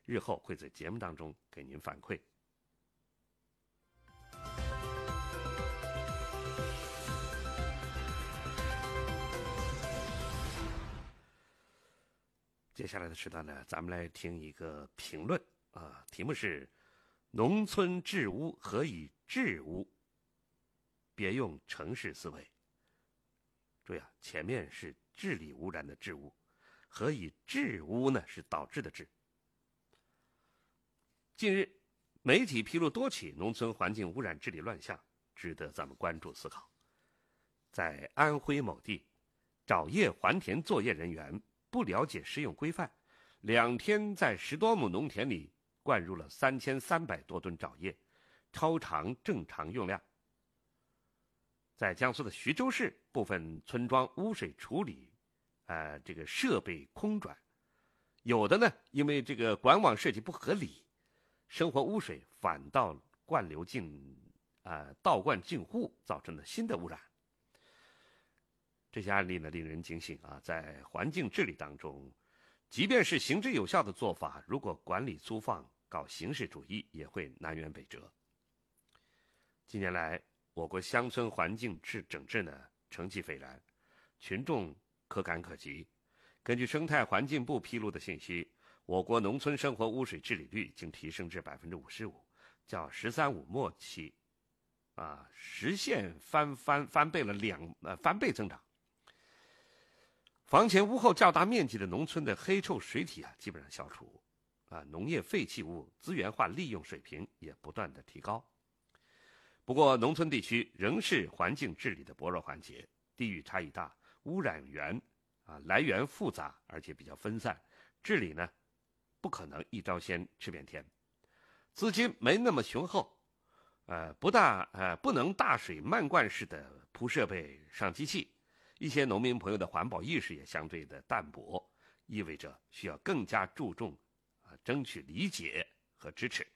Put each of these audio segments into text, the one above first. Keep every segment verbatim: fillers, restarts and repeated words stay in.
日后会在节目当中给您反馈。接下来的时段呢，咱们来听一个评论啊，题目是农村治污何以治污？别用城市思维。注意啊，前面是治理污染的治污，何以治污呢？是导致的治。近日，媒体披露多起农村环境污染治理乱象，值得咱们关注思考。在安徽某地，沼液还田作业人员不了解施用规范，两天在十多亩农田里灌入了三千三百多吨沼液，超常正常用量。在江苏的徐州市，部分村庄污水处理，呃，这个设备空转，有的呢，因为这个管网设计不合理，生活污水反倒灌流进，呃，倒灌进户，造成了新的污染。这些案例呢，令人警醒啊，在环境治理当中，即便是行之有效的做法，如果管理粗放，搞形式主义，也会南辕北辙。近年来，我国乡村环境治整治呢成绩斐然，群众可感可及。根据生态环境部披露的信息，我国农村生活污水治理率已经提升至百分之五十五，较“十三五”末期，啊，实现翻翻翻倍了两呃翻倍增长。房前屋后较大面积的农村的黑臭水体啊，基本上消除，啊，农业废弃物资源化利用水平也不断的提高。不过，农村地区仍是环境治理的薄弱环节，地域差异大，污染源啊来源复杂，而且比较分散，治理呢不可能一招鲜吃遍天，资金没那么雄厚，呃不大呃不能大水漫灌式的铺设备上机器，一些农民朋友的环保意识也相对的淡薄，意味着需要更加注重啊争取理解和支持。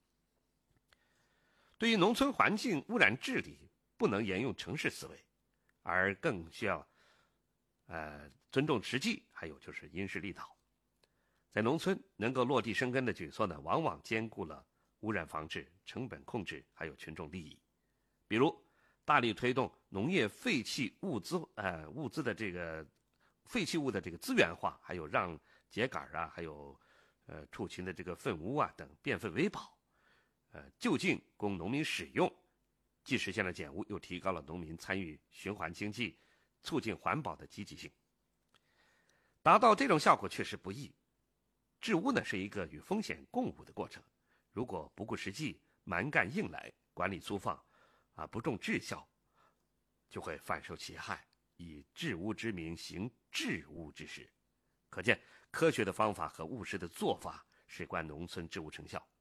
对于农村环境污染治理，不能沿用城市思维，而更需要呃尊重实际，还有就是因势利导。在农村能够落地生根的举措呢，往往兼顾了污染防治、成本控制，还有群众利益。比如大力推动农业废弃物资呃物资的这个废弃物的这个资源化，还有让秸秆啊，还有呃畜禽的这个粪污啊等变废为宝。呃，就近供农民使用，既实现了减污，又提高了农民参与循环经济、促进环保的积极性。达到这种效果确实不易。治污呢是一个与风险共舞的过程，如果不顾实际、蛮干硬来、管理粗放，啊，不重治效，就会反受其害，以治污之名行治污之实。可见，科学的方法和务实的做法事关农村治污成效。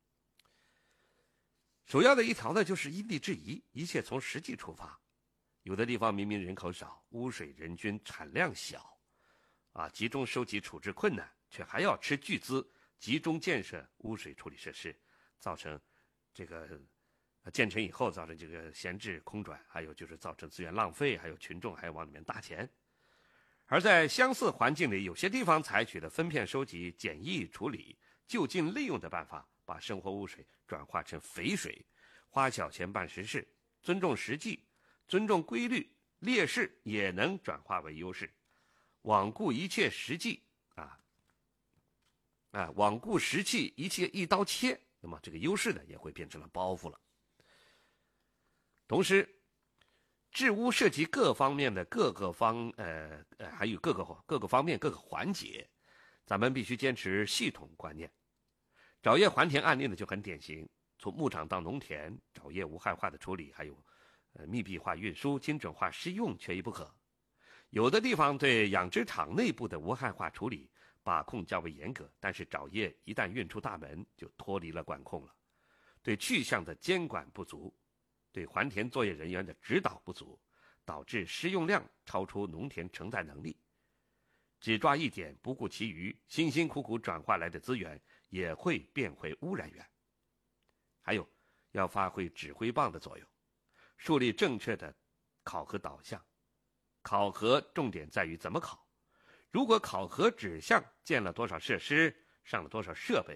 首要的一条呢，就是因地制宜，一切从实际出发。有的地方明明人口少，污水人均产量小，啊，集中收集处置困难，却还要斥巨资集中建设污水处理设施，造成这个建成以后造成这个闲置空转，还有就是造成资源浪费，还有群众还要往里面搭钱。而在相似环境里，有些地方采取了分片收集、简易处理、就近利用的办法，把生活污水转化成肥水，花小钱办实事，尊重实际，尊重规律，劣势也能转化为优势，罔顾一切实际啊啊，罔顾实际，一切一刀切，那么这个优势呢，也会变成了包袱了。同时，治污涉及各方面的各个方呃呃，还有各个各个方面各个环节，咱们必须坚持系统观念。沼液还田案例呢就很典型，从牧场到农田，沼液无害化的处理，还有呃密闭化运输、精准化施用缺一不可。有的地方对养殖场内部的无害化处理把控较为严格，但是沼液一旦运出大门，就脱离了管控了。对去向的监管不足，对还田作业人员的指导不足，导致施用量超出农田承载能力。只抓一点不顾其余，辛辛苦苦转化来的资源也会变回污染源。还有，要发挥指挥棒的作用，树立正确的考核导向。考核重点在于怎么考。如果考核指向建了多少设施，上了多少设备，